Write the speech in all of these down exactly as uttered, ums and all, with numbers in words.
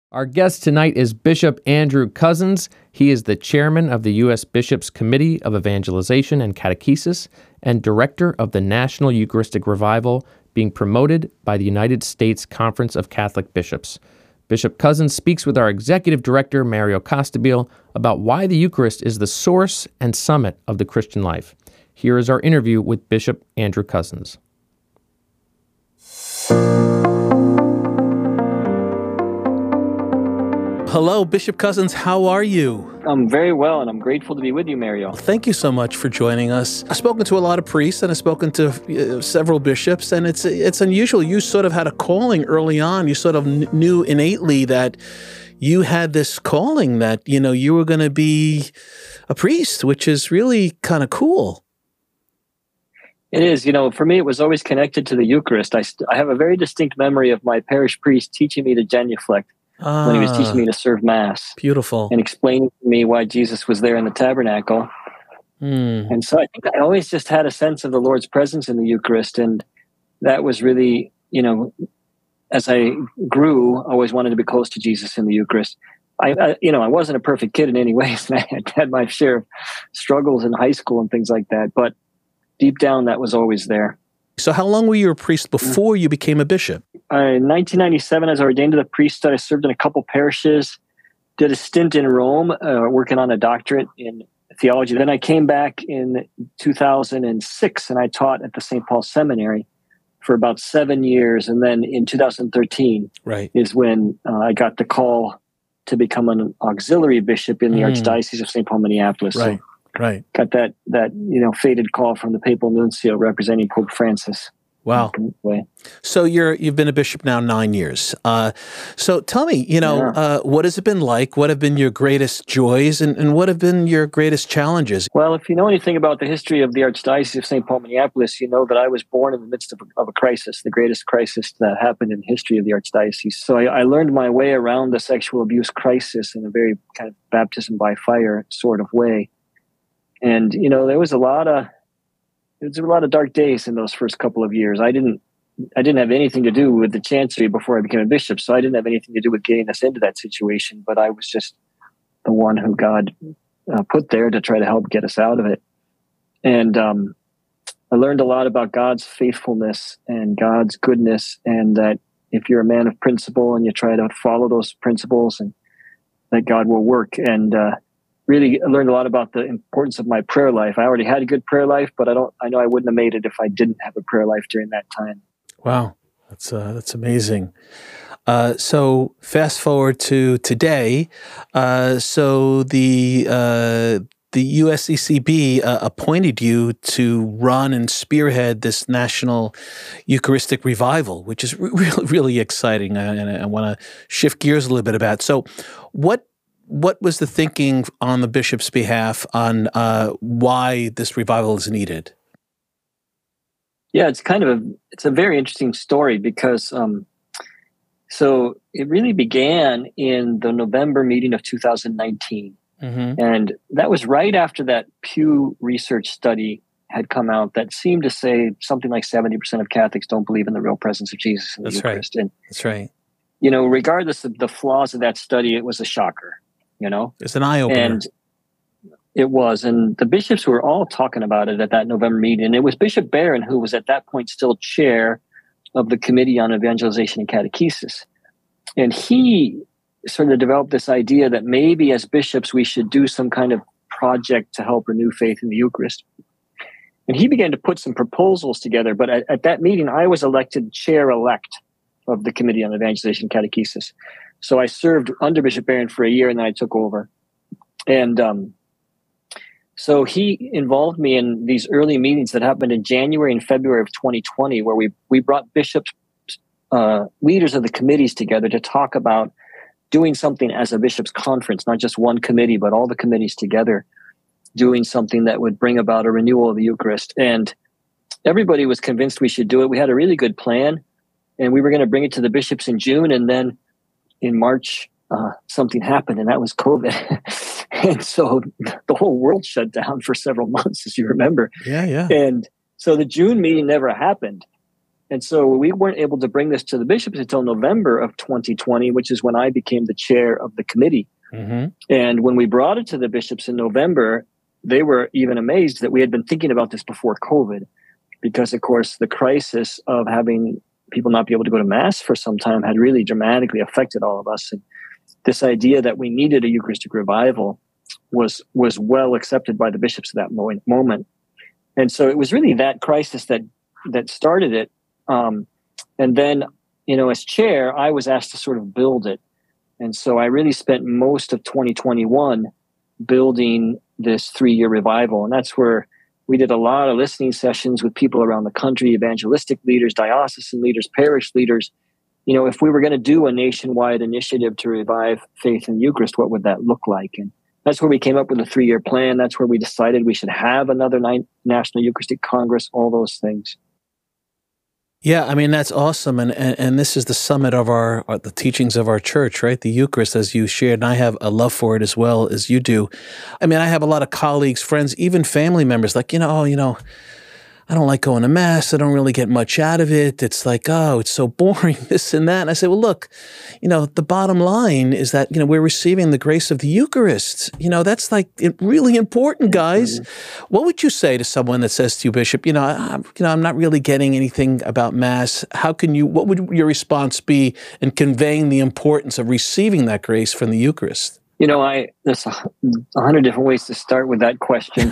Our guest tonight is Bishop Andrew Cozzens. He is the chairman of the U S Bishops' Committee of Evangelization and Catechesis and director of the National Eucharistic Revival, being promoted by the United States Conference of Catholic Bishops. Bishop Cozzens speaks with our executive director, Mario Costabile, about why the Eucharist is the source and summit of the Christian life. Here is our interview with Bishop Andrew Cozzens. Hello, Bishop Cozzens. How are you? I'm very well, and I'm grateful to be with you, Mario. Thank you so much for joining us. I've spoken to a lot of priests, and I've spoken to uh, several bishops, and it's it's unusual. You sort of had a calling early on. You sort of kn- knew innately that you had this calling that, you know, you were going to be a priest, which is really kind of cool. It is. You know, for me, it was always connected to the Eucharist. I, st- I have a very distinct memory of my parish priest teaching me to genuflect. Ah, when he was teaching me to serve Mass. Beautiful. And explaining to me why Jesus was there in the tabernacle. Mm. And so I think I always just had a sense of the Lord's presence in the Eucharist. And that was really, you know, as I grew, I always wanted to be close to Jesus in the Eucharist. I, I you know, I wasn't a perfect kid in any ways. And I had had my share of struggles in high school and things like that. But deep down, that was always there. So how long were you a priest before you became a bishop? Uh, in nineteen ninety-seven, as I ordained to the priesthood, I served in a couple parishes, did a stint in Rome, uh, working on a doctorate in theology. Then I came back in two thousand six, and I taught at the Saint Paul Seminary for about seven years. And then in two thousand thirteen right. is when uh, I got the call to become an auxiliary bishop in the mm. Archdiocese of Saint Paul, Minneapolis. Right. So Right. got that that you know fated call from the papal nuncio representing Pope Francis. Wow. So you're you've been a bishop now nine years. Uh, so tell me, you know, yeah. uh, what has it been like? What have been your greatest joys, and, and what have been your greatest challenges? Well, if you know anything about the history of the Archdiocese of Saint Paul, Minneapolis, you know that I was born in the midst of a, of a crisis, the greatest crisis that happened in the history of the Archdiocese. So I, I learned my way around the sexual abuse crisis in a very kind of baptism by fire sort of way. And, you know, there was a lot of, there was a lot of dark days in those first couple of years. I didn't, I didn't have anything to do with the chancery before I became a bishop. So I didn't have anything to do with getting us into that situation, but I was just the one who God uh, put there to try to help get us out of it. And um, I learned a lot about God's faithfulness and God's goodness. And that if you're a man of principle and you try to follow those principles, and that God will work. And, uh, really learned a lot about the importance of my prayer life. I already had a good prayer life, but I don't. I know I wouldn't have made it if I didn't have a prayer life during that time. Wow, that's uh, that's amazing. Uh, so fast forward to today. Uh, so the uh, the U S E C B uh, appointed you to run and spearhead this national Eucharistic revival, which is really really exciting. And I, I want to shift gears a little bit about. So, what. What was the thinking on the bishop's behalf on uh, why this revival is needed? Yeah, it's kind of a it's a very interesting story because um, so it really began in the November meeting of two thousand nineteen, mm-hmm. and that was right after that Pew Research study had come out that seemed to say something like seventy percent of Catholics don't believe in the real presence of Jesus in the That's Eucharist. Right. And That's right. You know, regardless of the flaws of that study, it was a shocker. You know, it's an eye opener. And it was. And the bishops were all talking about it at that November meeting. And it was Bishop Barron who was at that point still chair of the Committee on Evangelization and Catechesis. And he sort of developed this idea that maybe as bishops, we should do some kind of project to help renew faith in the Eucharist. And he began to put some proposals together. But at, at that meeting, I was elected chair-elect of the Committee on Evangelization and Catechesis. So I served under Bishop Barron for a year, and then I took over. And um, so he involved me in these early meetings that happened in January and February of twenty twenty, where we we brought bishops, uh, leaders of the committees together to talk about doing something as a bishops' conference, not just one committee, but all the committees together, doing something that would bring about a renewal of the Eucharist. And everybody was convinced we should do it. We had a really good plan, and we were going to bring it to the bishops in June, and then in March, uh, something happened, and that was COVID. And so the whole world shut down for several months, as you remember. Yeah, yeah. And so the June meeting never happened. And so we weren't able to bring this to the bishops until November of twenty twenty, which is when I became the chair of the committee. Mm-hmm. And when we brought it to the bishops in November, they were even amazed that we had been thinking about this before COVID, because, of course, the crisis of having people not be able to go to Mass for some time had really dramatically affected all of us. And this idea that we needed a Eucharistic revival was was well accepted by the bishops at that mo- moment. And so it was really that crisis that that started it. Um, and then, you know, as chair, I was asked to sort of build it. And so I really spent most of twenty twenty-one building this three-year revival. And that's where we did a lot of listening sessions with people around the country, evangelistic leaders, diocesan leaders, parish leaders. You know, if we were going to do a nationwide initiative to revive faith in the Eucharist, what would that look like? And that's where we came up with a three-year plan. That's where we decided we should have another ni- National Eucharistic Congress, all those things. Yeah, I mean, that's awesome. And, and and this is the summit of our, our, the teachings of our church, right? The Eucharist, as you shared, and I have a love for it as well as you do. I mean, I have a lot of colleagues, friends, even family members, like, you know, oh, you know, I don't like going to Mass. I don't really get much out of it. It's like, oh, it's so boring, this and that. And I say, well, look, you know, the bottom line is that, you know, we're receiving the grace of the Eucharist. You know, that's like really important, guys. Mm-hmm. What would you say to someone that says to you, Bishop, you know, I, you know, I'm not really getting anything about Mass. How can you, what would your response be in conveying the importance of receiving that grace from the Eucharist? You know, I there's a, a hundred different ways to start with that question.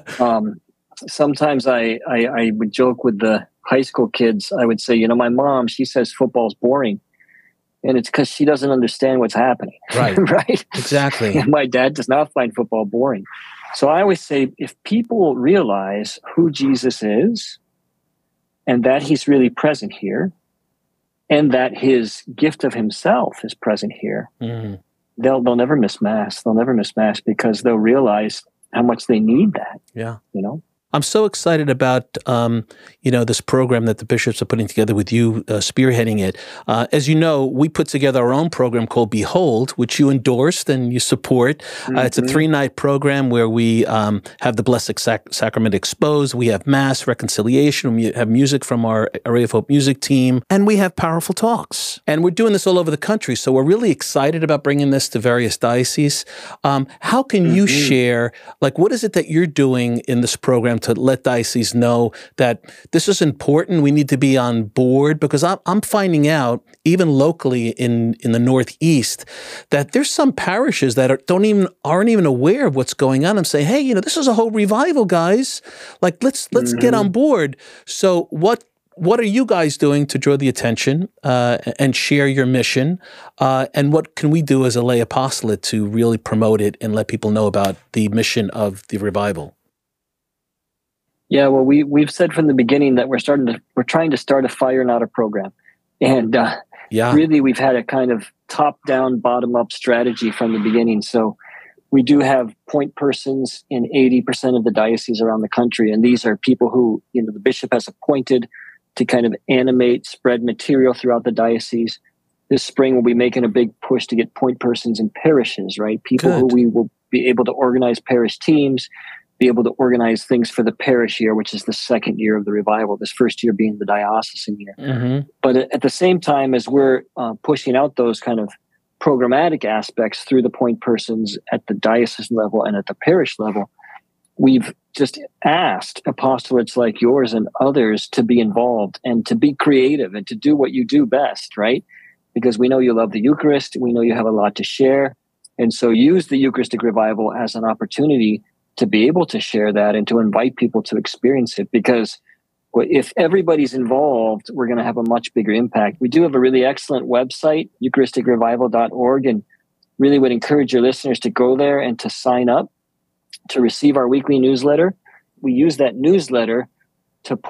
um, Sometimes I, I, I would joke with the high school kids. I would say, you know, my mom, she says football's boring. And it's because she doesn't understand what's happening. Right. Right? Exactly. And my dad does not find football boring. So I always say, if people realize who Jesus is and that he's really present here and that his gift of himself is present here, mm-hmm. they'll they'll never miss Mass. They'll never miss Mass because they'll realize how much they need that. Yeah. You know? I'm so excited about, um, you know, this program that the bishops are putting together with you uh, spearheading it. Uh, as you know, we put together our own program called Behold, which you endorsed and you support. Mm-hmm. Uh, it's a three-night program where we um, have the Blessed Sac- Sacrament exposed. We have Mass, reconciliation. We have music from our Array of Hope music team. And we have powerful talks. And we're doing this all over the country. So we're really excited about bringing this to various dioceses. Um, how can mm-hmm. you share, like, what is it that you're doing in this program to let dioceses know that this is important? We need to be on board, because I'm, I'm finding out, even locally in, in the Northeast, that there's some parishes that are, don't even aren't even aware of what's going on. I'm saying, hey, you know, this is a whole revival, guys. Like, let's let's mm-hmm. get on board. So what what are you guys doing to draw the attention uh, and share your mission? Uh, and what can we do as a lay apostolate to really promote it and let people know about the mission of the revival? Yeah, well, we we've said from the beginning that we're starting to we're trying to start a fire, not a program, and uh, yeah. really we've had a kind of top-down, bottom-up strategy from the beginning. So we do have point persons in eighty percent of the dioceses around the country, and these are people who, you know, the bishop has appointed to kind of animate, spread material throughout the diocese. This spring, we'll be making a big push to get point persons in parishes, right? People Good. Who we will be able to organize parish teams, be able to organize things for the parish year, which is the second year of the revival, this first year being the diocesan year. Mm-hmm. But at the same time, as we're uh, pushing out those kind of programmatic aspects through the point persons at the diocesan level and at the parish level, we've just asked apostolates like yours and others to be involved and to be creative and to do what you do best, right? Because we know you love the Eucharist. We know you have a lot to share. And so use the Eucharistic revival as an opportunity to be able to share that and to invite people to experience it. Because if everybody's involved, we're going to have a much bigger impact. We do have a really excellent website, eucharistic revival dot org, and really would encourage your listeners to go there and to sign up to receive our weekly newsletter. We use that newsletter to